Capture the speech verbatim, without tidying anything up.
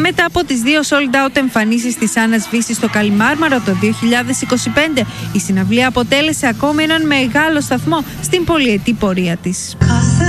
Μετά από τις δύο sold out εμφανίσεις της Άννας Βύση στο Καλιμάρμαρο το δύο χιλιάδες είκοσι πέντε, η συναυλία αποτέλεσε ακόμη έναν μεγάλο σταθμό στην πολυετή πορεία της.